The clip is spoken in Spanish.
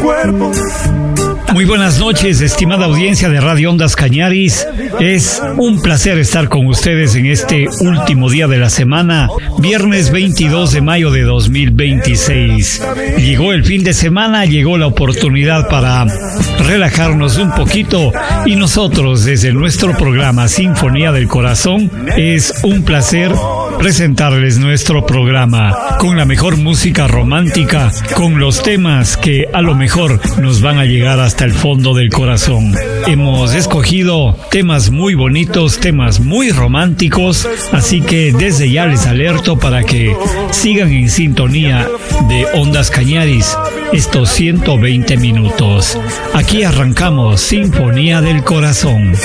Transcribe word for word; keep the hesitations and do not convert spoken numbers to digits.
cuerpo. Muy buenas noches, estimada audiencia de Radio Ondas Cañaris. Es un placer estar con ustedes en este último día de la semana, viernes veintidós de mayo de dos mil veintiséis. Llegó el fin de semana, llegó la oportunidad para relajarnos un poquito y nosotros desde nuestro programa Sinfonía del Corazón es un placer presentarles nuestro programa con la mejor música romántica, con los temas que a lo mejor nos van a llegar hasta el fondo del corazón. Hemos escogido temas muy bonitos, temas muy románticos, así que desde ya les alerto para que sigan en sintonía de Ondas Cañaris estos ciento veinte minutos. Aquí arrancamos Sinfonía del Corazón.